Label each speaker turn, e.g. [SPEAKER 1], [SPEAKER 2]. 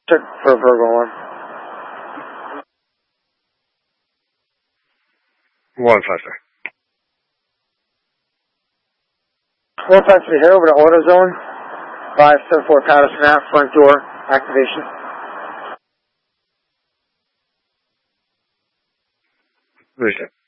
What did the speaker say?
[SPEAKER 1] Check for a Virgo alarm.
[SPEAKER 2] 1-5, sir.
[SPEAKER 1] 153, head over to AutoZone, 574 Patterson Ave, front door, activation.
[SPEAKER 2] Release it.